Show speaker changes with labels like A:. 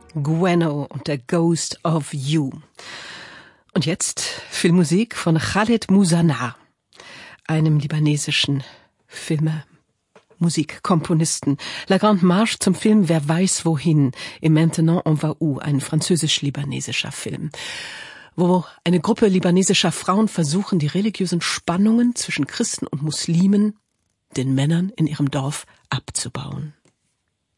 A: Gwenno und der Ghost of You. Und jetzt Filmmusik von Khaled Musanna, einem libanesischen Musikkomponisten. La Grande Marche zum Film Wer weiß wohin, et Maintenant on va où, ein französisch-libanesischer Film, wo eine Gruppe libanesischer Frauen versuchen, die religiösen Spannungen zwischen Christen und Muslimen, den Männern in ihrem Dorf, abzubauen.